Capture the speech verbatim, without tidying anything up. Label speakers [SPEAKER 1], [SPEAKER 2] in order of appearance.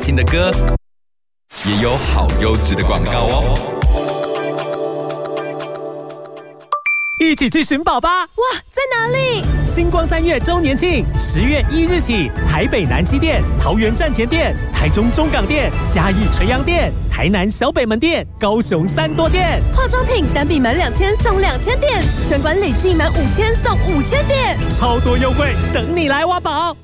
[SPEAKER 1] 听的歌，也有好优质的广告哦。
[SPEAKER 2] 一起去寻宝吧！
[SPEAKER 3] 哇，在哪里？
[SPEAKER 2] 星光三月周年庆，十月一日起，台北南西店、桃园站前店、台中中港店、嘉义垂杨店、台南小北门店、高雄三多店。
[SPEAKER 3] 化妆品单笔满两千送两千点，全馆累计满五千送五千点，
[SPEAKER 2] 超多优惠等你来挖宝！